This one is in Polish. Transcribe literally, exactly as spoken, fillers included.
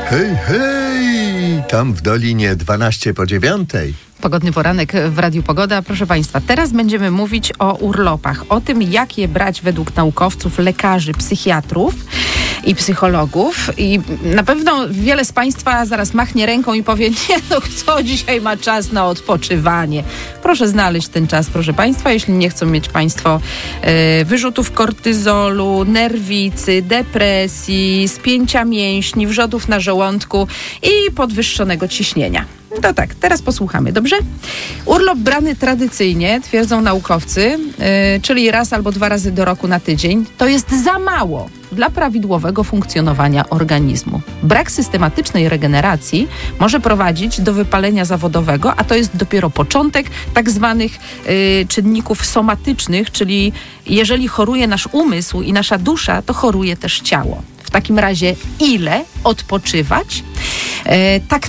Hej, hej! Tam w Dolinie dwanaście po dziewiątej. Pogodny poranek w Radiu Pogoda. Proszę Państwa, teraz będziemy mówić o urlopach, o tym, jak je brać według naukowców, lekarzy, psychiatrów i psychologów. I na pewno wiele z Państwa zaraz machnie ręką i powie, nie no, kto dzisiaj ma czas na odpoczywanie? Proszę znaleźć ten czas, proszę Państwa, jeśli nie chcą mieć Państwo e, wyrzutów kortyzolu, nerwicy, depresji, spięcia mięśni, wrzodów na żołądku i podwyższonego ciśnienia. To tak, teraz posłuchamy, dobrze? Urlop brany tradycyjnie, twierdzą naukowcy, yy, czyli raz albo dwa razy do roku na tydzień, to jest za mało dla prawidłowego funkcjonowania organizmu. Brak systematycznej regeneracji może prowadzić do wypalenia zawodowego, a to jest dopiero początek tak zwanych yy, czynników somatycznych, czyli jeżeli choruje nasz umysł i nasza dusza, to choruje też ciało. W takim razie ile odpoczywać? E, tak